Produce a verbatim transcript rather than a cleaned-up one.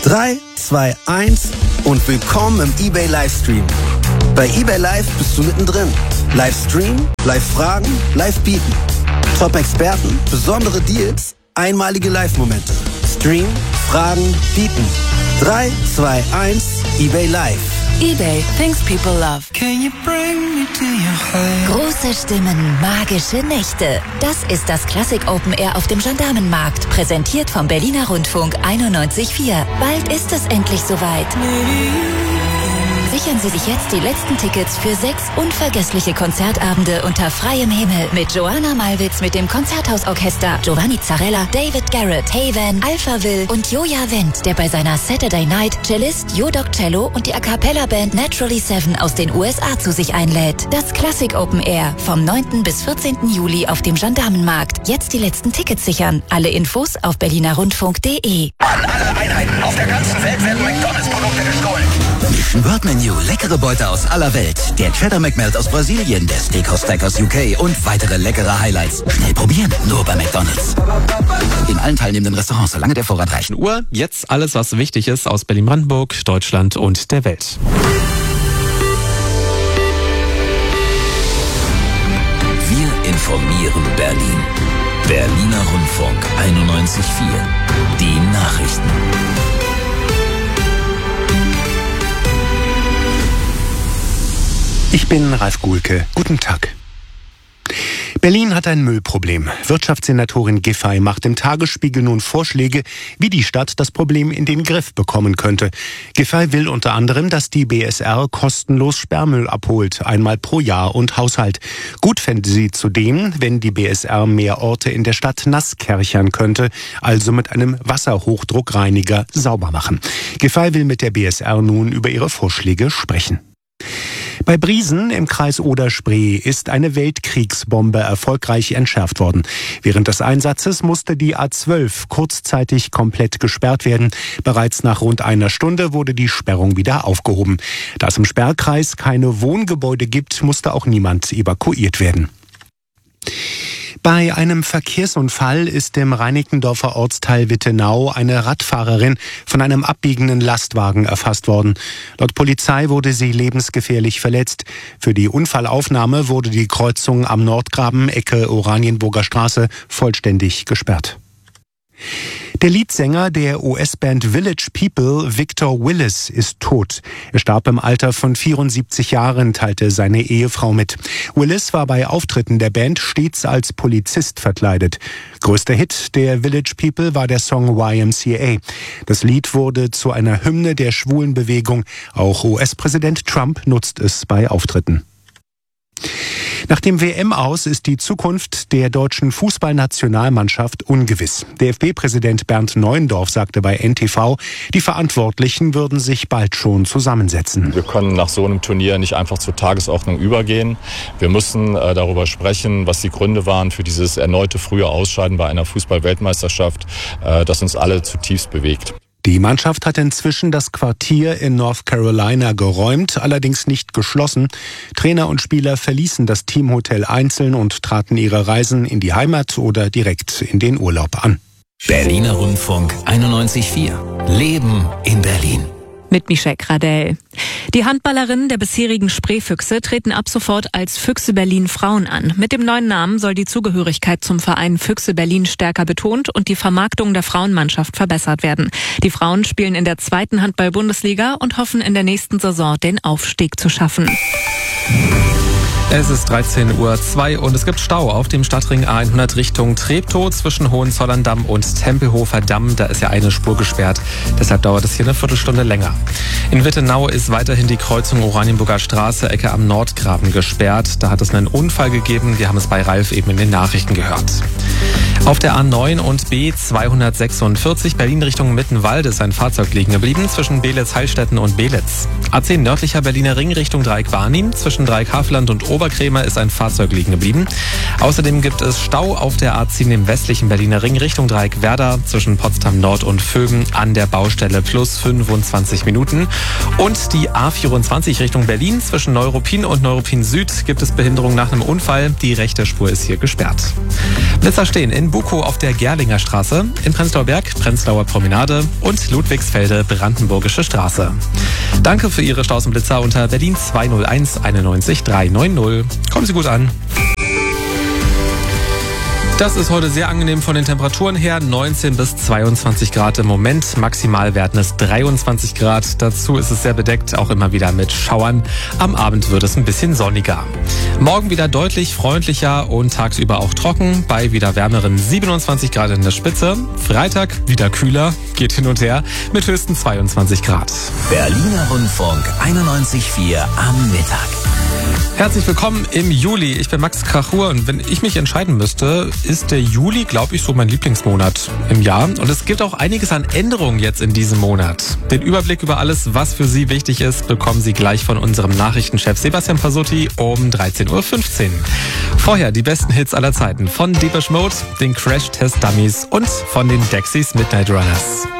drei, zwei, eins und willkommen im eBay Livestream. Bei eBay Live bist du mittendrin. Livestream, Live-Fragen, Live-Bieten. Top-Experten, besondere Deals, einmalige Live-Momente. Stream, Fragen, Bieten. drei, zwei, eins, eBay Live. eBay, things people love. Can you bring me to your heart? Große Stimmen, magische Nächte. Das ist das Classic Open Air auf dem Gendarmenmarkt. Präsentiert vom Berliner Rundfunk einundneunzig Komma vier. Bald ist es endlich soweit. Sichern Sie sich jetzt die letzten Tickets für sechs unvergessliche Konzertabende unter freiem Himmel mit Joanna Malwitz mit dem Konzerthausorchester, Giovanni Zarella, David Garrett, Haven, Alphaville und Joja Wendt, der bei seiner Saturday Night Cellist Jodok Cello und die A Cappella Band Naturally Seven aus den U S A zu sich einlädt. Das Classic Open Air vom neunten bis vierzehnten Juli auf dem Gendarmenmarkt. Jetzt die letzten Tickets sichern. Alle Infos auf berlinerrundfunk punkt de. An alle Einheiten auf der ganzen Welt werden McDonalds-Produkte gestohlen. Wortmenü, leckere Beute aus aller Welt. Der Cheddar McMelt aus Brasilien, der Steakhouse Stack aus U K und weitere leckere Highlights. Schnell probieren, nur bei McDonalds. In allen teilnehmenden Restaurants, solange der Vorrat reicht. Uhr, jetzt alles, was wichtig ist aus Berlin-Brandenburg, Deutschland und der Welt. Wir informieren Berlin. Berliner Rundfunk einundneunzig Komma vier. Die Nachrichten. Ich bin Ralf Guhlke. Guten Tag. Berlin hat ein Müllproblem. Wirtschaftssenatorin Giffey macht im Tagesspiegel nun Vorschläge, wie die Stadt das Problem in den Griff bekommen könnte. Giffey will unter anderem, dass die B S R kostenlos Sperrmüll abholt, einmal pro Jahr und Haushalt. Gut fände sie zudem, wenn die B S R mehr Orte in der Stadt nass kärchern könnte, also mit einem Wasserhochdruckreiniger sauber machen. Giffey will mit der B S R nun über ihre Vorschläge sprechen. Bei Briesen im Kreis Oder-Spree ist eine Weltkriegsbombe erfolgreich entschärft worden. Während des Einsatzes musste die A zwölf kurzzeitig komplett gesperrt werden. Bereits nach rund einer Stunde wurde die Sperrung wieder aufgehoben. Da es im Sperrkreis keine Wohngebäude gibt, musste auch niemand evakuiert werden. Bei einem Verkehrsunfall ist im Reinickendorfer Ortsteil Wittenau eine Radfahrerin von einem abbiegenden Lastwagen erfasst worden. Laut Polizei wurde sie lebensgefährlich verletzt. Für die Unfallaufnahme wurde die Kreuzung am Nordgraben, Ecke Oranienburger Straße, vollständig gesperrt. Der Leadsänger der U S-Band Village People, Victor Willis, ist tot. Er starb im Alter von vierundsiebzig Jahren, teilte seine Ehefrau mit. Willis war bei Auftritten der Band stets als Polizist verkleidet. Größter Hit der Village People war der Song Y M C A. Das Lied wurde zu einer Hymne der schwulen Bewegung. Auch U S-Präsident Trump nutzt es bei Auftritten. Nach dem W M-Aus ist die Zukunft der deutschen Fußballnationalmannschaft ungewiss. Der F B-Präsident Bernd Neuendorf sagte bei N T V, die Verantwortlichen würden sich bald schon zusammensetzen. Wir können nach so einem Turnier nicht einfach zur Tagesordnung übergehen. Wir müssen äh, darüber sprechen, was die Gründe waren für dieses erneute frühe Ausscheiden bei einer Fußball-Weltmeisterschaft, äh, das uns alle zutiefst bewegt. Die Mannschaft hat inzwischen das Quartier in North Carolina geräumt, allerdings nicht geschlossen. Trainer und Spieler verließen das Teamhotel einzeln und traten ihre Reisen in die Heimat oder direkt in den Urlaub an. Berliner Rundfunk einundneunzig Komma vier. Leben in Berlin. Mit Michelle Gradell. Die Handballerinnen der bisherigen Spreefüchse treten ab sofort als Füchse Berlin Frauen an. Mit dem neuen Namen soll die Zugehörigkeit zum Verein Füchse Berlin stärker betont und die Vermarktung der Frauenmannschaft verbessert werden. Die Frauen spielen in der zweiten Handball-Bundesliga und hoffen in der nächsten Saison den Aufstieg zu schaffen. Es ist dreizehn Uhr zwei und es gibt Stau auf dem Stadtring A hundert Richtung Treptow zwischen Hohenzollern-Damm und Tempelhofer Damm. Da ist ja eine Spur gesperrt, deshalb dauert es hier eine Viertelstunde länger. In Wittenau ist weiterhin die Kreuzung Oranienburger Straße, Ecke am Nordgraben gesperrt. Da hat es einen Unfall gegeben, wir haben es bei Ralf eben in den Nachrichten gehört. Auf der A neun und B zweihundertsechsundvierzig Berlin Richtung Mittenwalde ist ein Fahrzeug liegen geblieben zwischen Belitz-Heilstätten und Belitz. A zehn nördlicher Berliner Ring Richtung Dreieck-Barnim zwischen Dreieck-Havelland und Oberkrämer ist ein Fahrzeug liegen geblieben. Außerdem gibt es Stau auf der A zehn im westlichen Berliner Ring Richtung Dreieck-Werder zwischen Potsdam Nord und Vögen an der Baustelle plus fünfundzwanzig Minuten. Und die A vierundzwanzig Richtung Berlin zwischen Neuruppin und Neuruppin Süd gibt es Behinderung nach einem Unfall. Die rechte Spur ist hier gesperrt. Blitzer stehen in Buko auf der Gerlinger Straße, in Prenzlauer Berg, Prenzlauer Promenade und Ludwigsfelde, Brandenburgische Straße. Danke für Ihre Staus und Blitzer unter Berlin zwei null eins einundneunzig dreihundertneunzig. Kommen Sie gut an. Das ist heute sehr angenehm von den Temperaturen her. neunzehn bis zweiundzwanzig Grad im Moment. Maximal werden es dreiundzwanzig Grad. Dazu ist es sehr bedeckt, auch immer wieder mit Schauern. Am Abend wird es ein bisschen sonniger. Morgen wieder deutlich freundlicher und tagsüber auch trocken. Bei wieder wärmeren siebenundzwanzig Grad in der Spitze. Freitag wieder kühler, geht hin und her mit höchstens zweiundzwanzig Grad. Berliner Rundfunk einundneunzig Komma vier am Mittag. Herzlich willkommen im Juli. Ich bin Max Krachur und wenn ich mich entscheiden müsste, ist der Juli, glaube ich, so mein Lieblingsmonat im Jahr. Und es gibt auch einiges an Änderungen jetzt in diesem Monat. Den Überblick über alles, was für Sie wichtig ist, bekommen Sie gleich von unserem Nachrichtenchef Sebastian Pasutti um dreizehn Uhr fünfzehn. Vorher die besten Hits aller Zeiten von Depeche Mode, den Crash Test Dummies und von den Dexys Midnight Runners.